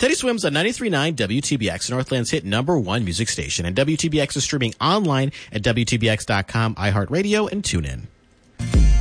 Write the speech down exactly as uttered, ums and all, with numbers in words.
Teddy Swims on ninety-three point nine W T B X, Northland's hit number one music station. And W T B X is streaming online at W T B X dot com, iHeartRadio, and TuneIn.